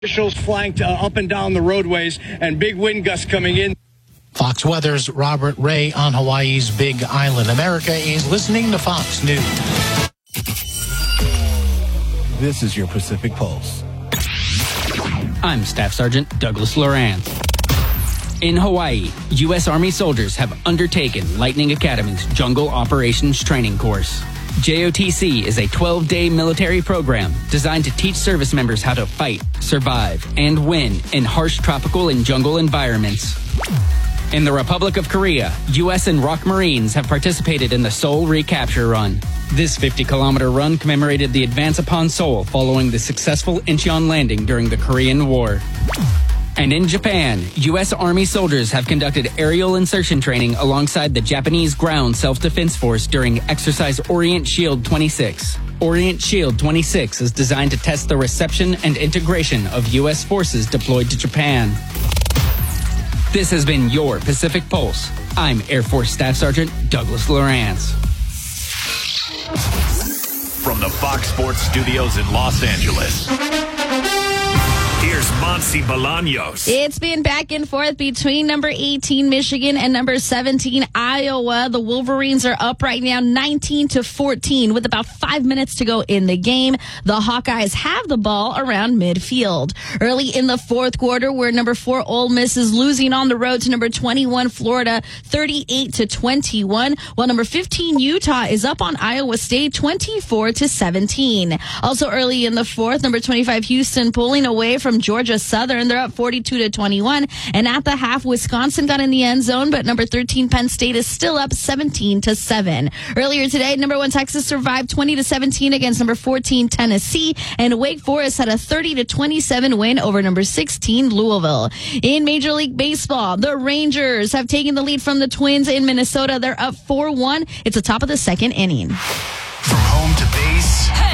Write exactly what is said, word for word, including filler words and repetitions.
Officials flanked uh, up and down the roadways and big wind gusts coming in. Fox Weather's Robert Ray on Hawaii's Big Island. America is listening to Fox News. This is your Pacific Pulse. I'm Staff Sergeant Douglas Lorance. In Hawaii, U S Army soldiers have undertaken Lightning Academy's Jungle Operations Training Course. J O T C is a twelve-day military program designed to teach service members how to fight, survive, and win in harsh tropical and jungle environments. In the Republic of Korea, U S and R O K Marines have participated in the Seoul Recapture Run. This fifty-kilometer run commemorated the advance upon Seoul following the successful Incheon landing during the Korean War. And in Japan, U S Army soldiers have conducted aerial insertion training alongside the Japanese Ground Self-Defense Force during Exercise Orient Shield twenty-six. Orient Shield twenty-six is designed to test the reception and integration of U S forces deployed to Japan. This has been your Pacific Pulse. I'm Air Force Staff Sergeant Douglas Lorance. From the Fox Sports Studios in Los Angeles, here's Monsi Bolaños. It's been back and forth between number eighteen, Michigan, and number seventeen, Iowa. The Wolverines are up right now nineteen to fourteen with about five minutes to go in the game. The Hawkeyes have the ball around midfield. Early in the fourth quarter, where number four, Ole Miss, is losing on the road to number twenty-one, Florida, thirty-eight to twenty-one, while number fifteen, Utah, is up on Iowa State, twenty-four to seventeen. Also early in the fourth, number twenty-five, Houston, pulling away from Georgia Southern. They're up forty-two to twenty-one. And at the half, Wisconsin got in the end zone, but number thirteen, Penn State, is still up seventeen to seven. Earlier today, number one, Texas survived twenty to seventeen against number fourteen, Tennessee, and Wake Forest had a thirty to twenty-seven win over number sixteen, Louisville. In Major League Baseball, the Rangers have taken the lead from the Twins in Minnesota. They're up four one. It's the top of the second inning. From home to base. Hey!